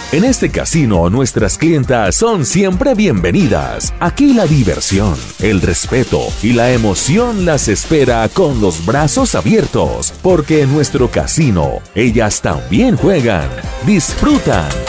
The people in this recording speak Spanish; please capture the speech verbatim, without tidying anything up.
En este casino, nuestras clientas son siempre bienvenidas. Aquí la diversión, el respeto y la emoción las espera con los brazos abiertos, porque en nuestro casino, ellas también juegan, disfrutan